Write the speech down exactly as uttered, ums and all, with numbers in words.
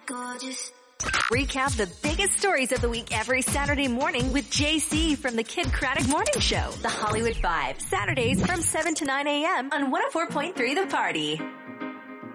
gorgeous. Recap the biggest stories of the week every Saturday morning with J C from the Kid Craddock Morning Show. The Hollywood Five. Saturdays from seven to nine a.m. on one oh four point three The Party.